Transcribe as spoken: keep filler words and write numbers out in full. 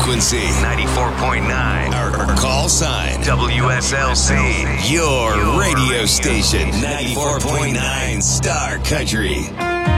frequency ninety-four point nine. Our, our call sign W S L C. Your radio station ninety-four point nine Star Country.